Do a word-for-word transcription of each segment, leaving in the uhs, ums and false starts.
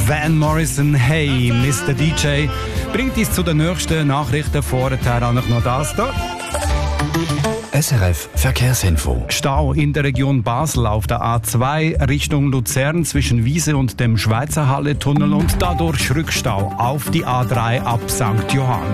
Van Morrison, hey, Mister D J, bringt uns zu den nächsten Nachrichten. Vorher auch noch das hier. S R F Verkehrsinfo. Stau in der Region Basel auf der A zwei Richtung Luzern zwischen Wiese und dem Schweizer Halle-Tunnel und dadurch Rückstau auf die A drei ab Sankt Johann.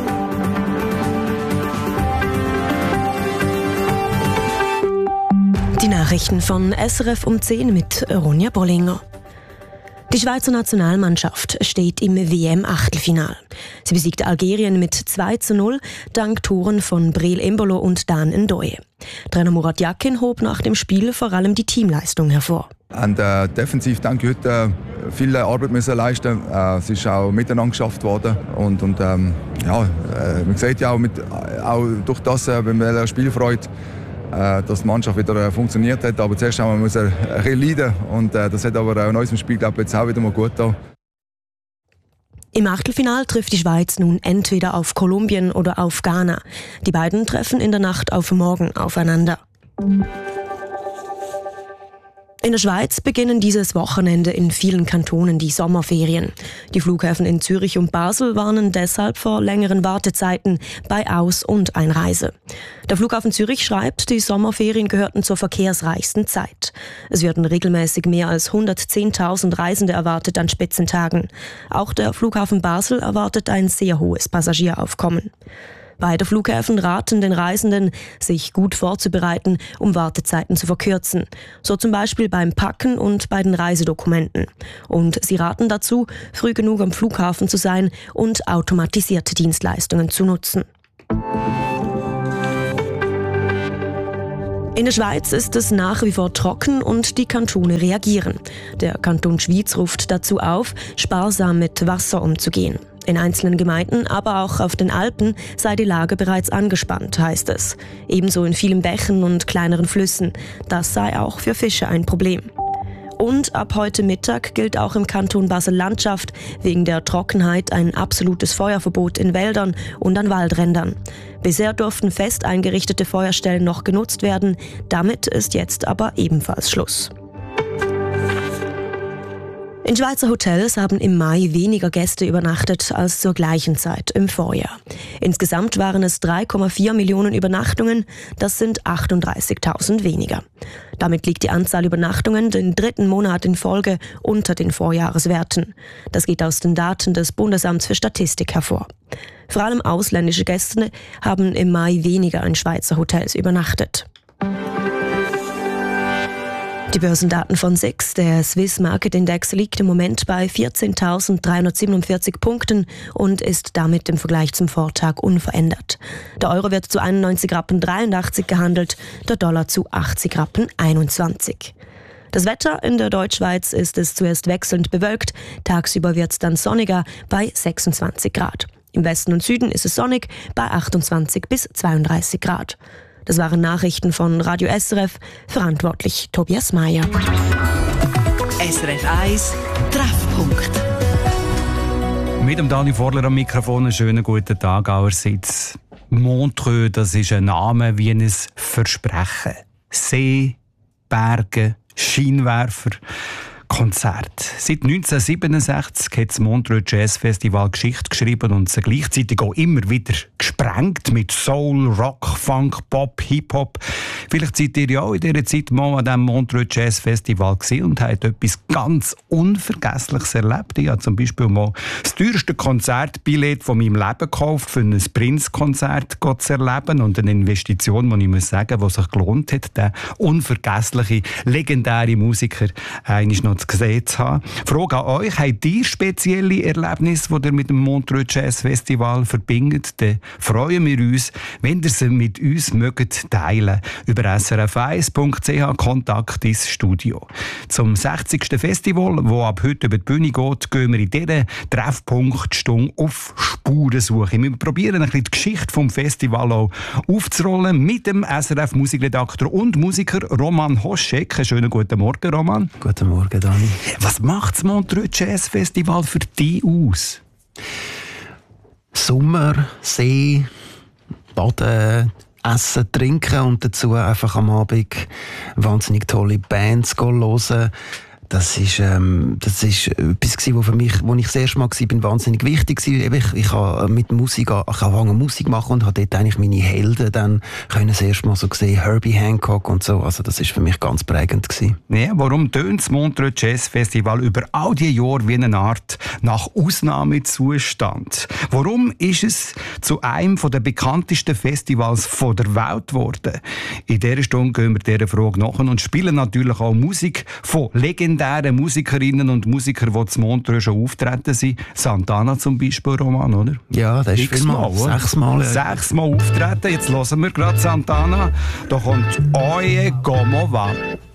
Die Nachrichten von S R F um zehn mit Ronja Bollinger. Die Schweizer Nationalmannschaft steht im W M-Achtelfinal. Sie besiegte Algerien mit zwei zu null dank Toren von Breel Embolo und Dan Ndoye. Trainer Murat Yakin hob nach dem Spiel vor allem die Teamleistung hervor. Und, äh, defensiv denke ich heute äh, viel Arbeit müssen leisten. Äh, es ist auch miteinander geschafft worden und, und ähm, ja, äh, man sieht ja auch, mit, auch durch das, äh, wenn man Spielfreude, äh, dass die Mannschaft wieder äh, funktioniert hat. Aber zuerst haben wir müssen ein bisschen leiden und äh, das hat aber auch in unserem Spiel, glaube ich, jetzt auch wieder mal gut getan. Im Achtelfinal trifft die Schweiz nun entweder auf Kolumbien oder auf Ghana. Die beiden treffen in der Nacht auf morgen aufeinander. In der Schweiz beginnen dieses Wochenende in vielen Kantonen die Sommerferien. Die Flughäfen in Zürich und Basel warnen deshalb vor längeren Wartezeiten bei Aus- und Einreise. Der Flughafen Zürich schreibt, die Sommerferien gehörten zur verkehrsreichsten Zeit. Es werden regelmäßig mehr als hundertzehntausend Reisende erwartet an Spitzentagen. Auch der Flughafen Basel erwartet ein sehr hohes Passagieraufkommen. Beide Flughäfen raten den Reisenden, sich gut vorzubereiten, um Wartezeiten zu verkürzen. So zum Beispiel beim Packen und bei den Reisedokumenten. Und sie raten dazu, früh genug am Flughafen zu sein und automatisierte Dienstleistungen zu nutzen. In der Schweiz ist es nach wie vor trocken und die Kantone reagieren. Der Kanton Schwyz ruft dazu auf, sparsam mit Wasser umzugehen. In einzelnen Gemeinden, aber auch auf den Alpen sei die Lage bereits angespannt, heißt es. Ebenso in vielen Bächen und kleineren Flüssen. Das sei auch für Fische ein Problem. Und ab heute Mittag gilt auch im Kanton Basel-Landschaft wegen der Trockenheit ein absolutes Feuerverbot in Wäldern und an Waldrändern. Bisher durften fest eingerichtete Feuerstellen noch genutzt werden, damit ist jetzt aber ebenfalls Schluss. In Schweizer Hotels haben im Mai weniger Gäste übernachtet als zur gleichen Zeit im Vorjahr. Insgesamt waren es drei Komma vier Millionen Übernachtungen, das sind achtunddreißigtausend weniger. Damit liegt die Anzahl Übernachtungen den dritten Monat in Folge unter den Vorjahreswerten. Das geht aus den Daten des Bundesamts für Statistik hervor. Vor allem ausländische Gäste haben im Mai weniger in Schweizer Hotels übernachtet. Die Börsendaten von S I X, der Swiss Market Index, liegt im Moment bei vierzehntausenddreihundertsiebenundvierzig Punkten und ist damit im Vergleich zum Vortag unverändert. Der Euro wird zu einundneunzig Rappen dreiundachtzig gehandelt, der Dollar zu achtzig Rappen einundzwanzig. Das Wetter in der Deutschschweiz ist es zuerst wechselnd bewölkt, tagsüber wird es dann sonniger bei sechsundzwanzig Grad. Im Westen und Süden ist es sonnig bei achtundzwanzig bis zweiunddreißig Grad. Das waren Nachrichten von Radio S R F, verantwortlich Tobias Meyer. S R F eins Treffpunkt. Mit dem Dani Vorler am Mikrofon einen schönen guten Tag allerseits. Montreux, das ist ein Name wie ein Versprechen. See, Berge, Scheinwerfer, Konzert. Seit neunzehnhundertsiebenundsechzig hat das Montreux Jazz Festival Geschichte geschrieben und sie gleichzeitig auch immer wieder gesprengt mit Soul, Rock, Funk, Pop, Hip-Hop. Vielleicht seid ihr ja auch in dieser Zeit mal an diesem Montreux Jazz Festival gesehen und habt etwas ganz Unvergessliches erlebt. Ich habe zum Beispiel mal das teuerste Konzertbillett von meinem Leben gekauft, für ein Prince-Konzert zu erleben und eine Investition, die ich muss sagen, die sich gelohnt hat, den unvergesslichen, legendären Musiker einmal noch gesehen zu haben. Frage an euch, habt ihr spezielle Erlebnisse, die ihr mit dem Montreux Jazz Festival verbindet? Dann freuen wir uns, wenn ihr sie mit uns mögt teilen. Über s r f eins punkt c h Kontakt ins Studio. Zum sechzigsten Festival, das ab heute über die Bühne geht, gehen wir in dieser Treffpunktstunde auf Spurensuche. Wir probieren ein bisschen die Geschichte vom Festival auch aufzurollen mit dem S R F-Musikredakteur und Musiker Roman Hoschek. Einen schönen guten Morgen, Roman. Guten Morgen, Dani. Was macht das Montreux Jazz Festival für dich aus? Sommer, See, Baden, Essen, Trinken und dazu einfach am Abend wahnsinnig tolle Bands hören. Das ist, ähm, das ist etwas gewesen, wo für mich, wo ich das erste Mal war, wahnsinnig wichtig war. Ich, ich habe mit Musik, ich habe Musik machen und habe dort eigentlich meine Helden dann können das erste Mal so gesehen, Herbie Hancock und so. Also das ist für mich ganz prägend gewesen. Ja, warum tönt das Montreux Jazz Festival über all die Jahre wie eine Art nach Ausnahmezustand? Warum ist es zu einem der bekanntesten Festivals von der Welt geworden? In dieser Stunde gehen wir dieser Frage nach und spielen natürlich auch Musik von legendären Musikerinnen und Musikern, die zu Montreux schon auftreten sind. Santana zum Beispiel, Roman, oder? Ja, das ist vielmal. Sechsmal. Sechsmal auftreten. Jetzt hören wir gerade Santana. Da kommt Oye Como Va.